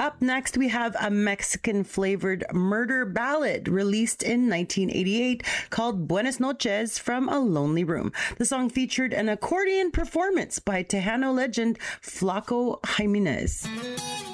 Up next, we have a Mexican-flavored murder ballad released in 1988 called Buenas Noches from a Lonely Room. The song featured an accordion performance by Tejano legend Flaco Jimenez.